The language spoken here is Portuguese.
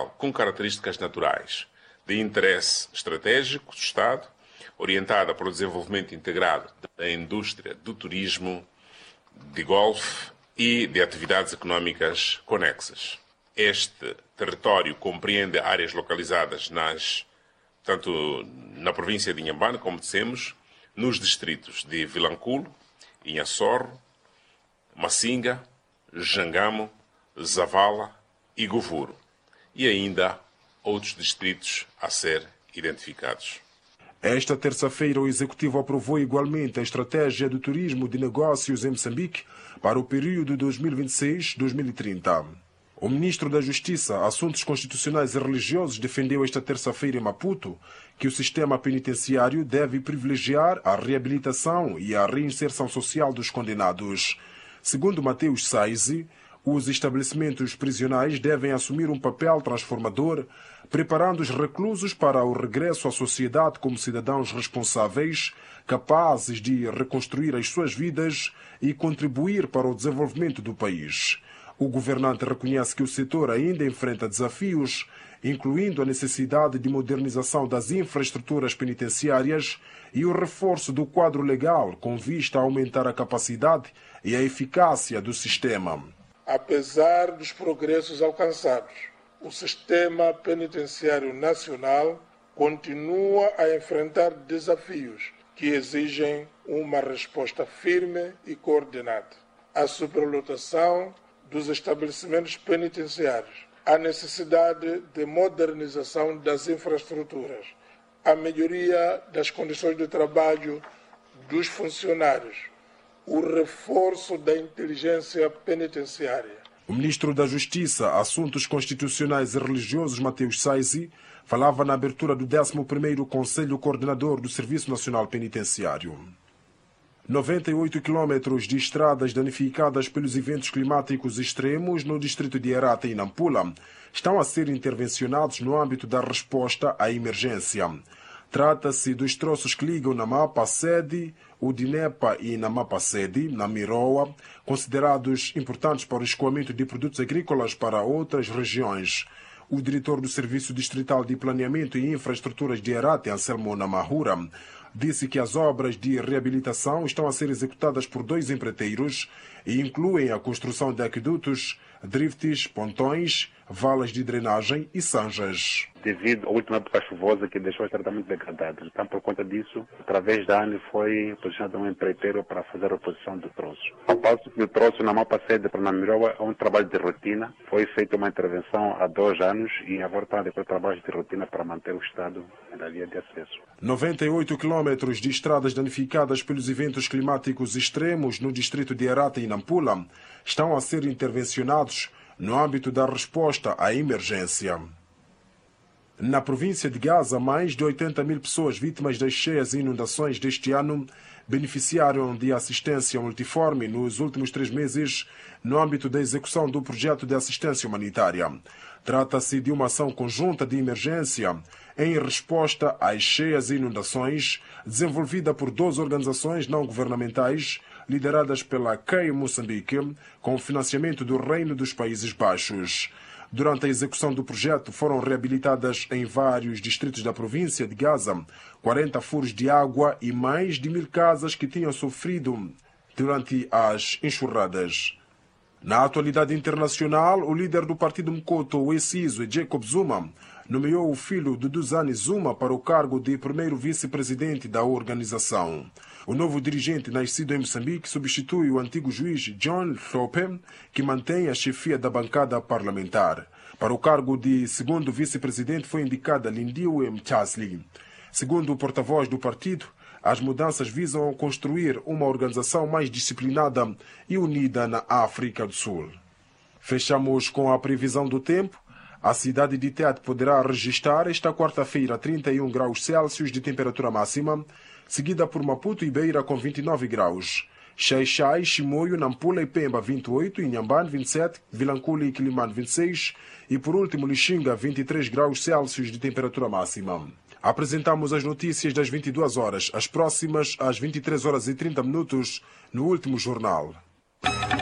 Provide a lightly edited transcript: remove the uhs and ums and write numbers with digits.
social com características naturais, de interesse estratégico do Estado, orientada para o desenvolvimento integrado da indústria do turismo, de golfe e de atividades económicas conexas. Este território compreende áreas localizadas tanto na província de Inhambane, como dissemos, nos distritos de Vilanculo, Inhaçorro, Massinga, Jangamo, Zavala e Govuro, e ainda outros distritos a ser identificados. Esta terça-feira, o Executivo aprovou igualmente a Estratégia do Turismo de Negócios em Moçambique para o período 2026-2030. O Ministro da Justiça, Assuntos Constitucionais e Religiosos defendeu esta terça-feira em Maputo que o sistema penitenciário deve privilegiar a reabilitação e a reinserção social dos condenados. Segundo Mateus Saizi, os estabelecimentos prisionais devem assumir um papel transformador, preparando os reclusos para o regresso à sociedade como cidadãos responsáveis, capazes de reconstruir as suas vidas e contribuir para o desenvolvimento do país. O governante reconhece que o setor ainda enfrenta desafios, incluindo a necessidade de modernização das infraestruturas penitenciárias e o reforço do quadro legal com vista a aumentar a capacidade e a eficácia do sistema. Apesar dos progressos alcançados, o sistema penitenciário nacional continua a enfrentar desafios que exigem uma resposta firme e coordenada. A superlotação dos estabelecimentos penitenciários, a necessidade de modernização das infraestruturas, a melhoria das condições de trabalho dos funcionários, o reforço da inteligência penitenciária. O Ministro da Justiça, Assuntos Constitucionais e Religiosos, Mateus Saizi, falava na abertura do 11º Conselho Coordenador do Serviço Nacional Penitenciário. 98 quilômetros de estradas danificadas pelos eventos climáticos extremos no distrito de Herata e Nampula estão a ser intervencionados no âmbito da resposta à emergência. Trata-se dos troços que ligam Namapa-Sede, Udinepa e Namapa-Sede, na Miroa, considerados importantes para o escoamento de produtos agrícolas para outras regiões. O diretor do Serviço Distrital de Planeamento e Infraestruturas de Herata, Anselmo Namahura, disse que as obras de reabilitação estão a ser executadas por 2 empreiteiros e incluem a construção de aquedutos, drifts, pontões, valas de drenagem e zanjas. Devido à última época chuvosa que deixou os tratamentos degradados. Então, por conta disso, através da ANE foi posicionado um empreiteiro para fazer a reposição do troço. Ao passo que o troço na Mapa-Sede para Namiroa é um trabalho de rotina. Foi feita uma intervenção há 2 anos e agora está a depois trabalho de rotina para manter o estado da via de acesso. 98 quilômetros de estradas danificadas pelos eventos climáticos extremos no distrito de Herata e Nampula estão a ser intervencionados no âmbito da resposta à emergência. Na província de Gaza, mais de 80 mil pessoas vítimas das cheias e inundações deste ano beneficiaram de assistência multiforme nos últimos 3 meses no âmbito da execução do projeto de assistência humanitária. Trata-se de uma ação conjunta de emergência em resposta às cheias e inundações, desenvolvida por 12 organizações não governamentais lideradas pela CEI Moçambique, com financiamento do Reino dos Países Baixos. Durante a execução do projeto, foram reabilitadas em vários distritos da província de Gaza 40 furos de água e mais de 1000 casas que tinham sofrido durante as enxurradas. Na atualidade internacional, o líder do partido Mkoto, o Esizo, Jacob Zuma, nomeou o filho de Duzane Zuma para o cargo de primeiro vice-presidente da organização. O novo dirigente, nascido em Moçambique, substitui o antigo juiz John Thope, que mantém a chefia da bancada parlamentar. Para o cargo de segundo vice-presidente foi indicada Lindiwe Mchasli. Segundo o porta-voz do partido, as mudanças visam construir uma organização mais disciplinada e unida na África do Sul. Fechamos com a previsão do tempo. A cidade de Tete poderá registrar esta quarta-feira 31 graus Celsius de temperatura máxima, seguida por Maputo e Beira com 29 graus. Xai-Xai, Chimoio, Nampula e Pemba 28, Inhambane 27, Vilanculo e Quilimane 26 e por último Lixinga 23 graus Celsius de temperatura máxima. Apresentamos as notícias das 22 horas, as próximas às 23 horas e 30 minutos no último jornal.